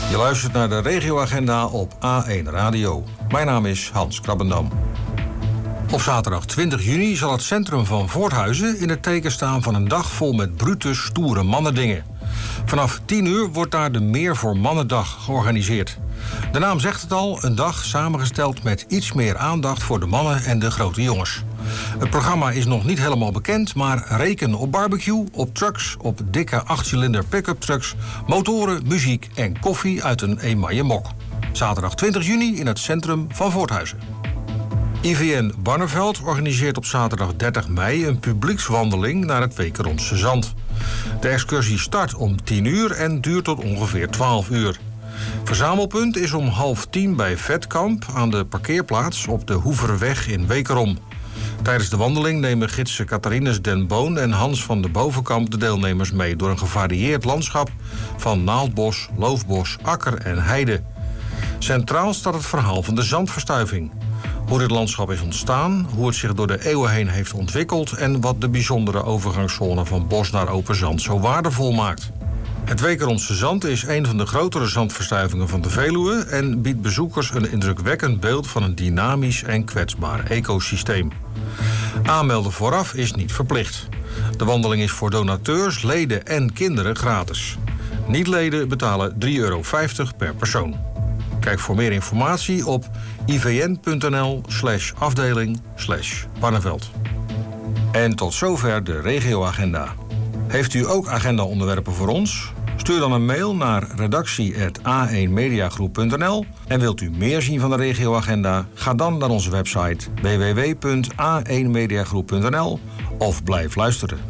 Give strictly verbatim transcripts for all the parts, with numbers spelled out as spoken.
Je luistert naar de regioagenda op A één Radio. Mijn naam is Hans Krabbendam. Op zaterdag twintig juni zal het centrum van Voorthuizen in het teken staan van een dag vol met brute, stoere mannendingen. Vanaf tien uur wordt daar de Meer voor Mannendag georganiseerd. De naam zegt het al, een dag samengesteld met iets meer aandacht voor de mannen en de grote jongens. Het programma is nog niet helemaal bekend, maar reken op barbecue, op trucks, op dikke achtcilinder pick-up trucks, motoren, muziek en koffie uit een emaille mok. Zaterdag twintig juni in het centrum van Voorthuizen. I V N Barneveld organiseert op zaterdag dertig mei een publiekswandeling naar het Wekeromse Zand. De excursie start om tien uur en duurt tot ongeveer twaalf uur. Verzamelpunt is om half tien bij Vetkamp aan de parkeerplaats op de Hoeverweg in Wekerom. Tijdens de wandeling nemen gidsen Catharines den Boon en Hans van de Bovenkamp de deelnemers mee door een gevarieerd landschap van naaldbos, loofbos, akker en heide. Centraal staat het verhaal van de zandverstuiving. Hoe dit landschap is ontstaan, hoe het zich door de eeuwen heen heeft ontwikkeld en wat de bijzondere overgangszone van bos naar open zand zo waardevol maakt. Het Wekeromse Zand is een van de grotere zandverstuivingen van de Veluwe en biedt bezoekers een indrukwekkend beeld van een dynamisch en kwetsbaar ecosysteem. Aanmelden vooraf is niet verplicht. De wandeling is voor donateurs, leden en kinderen gratis. Niet-leden betalen drie euro vijftig per persoon. Kijk voor meer informatie op ivn.nl slash afdeling slash Barneveld. En tot zover de regioagenda. Heeft u ook agenda-onderwerpen voor ons? Stuur dan een mail naar redactie apenstaartje a één mediagroep punt n l. En wilt u meer zien van de regioagenda? Ga dan naar onze website w w w punt a één mediagroep punt n l of blijf luisteren.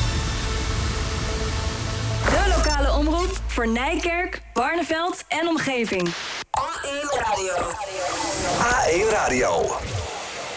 De lokale omroep voor Nijkerk, Barneveld en omgeving. A één Radio. A één Radio.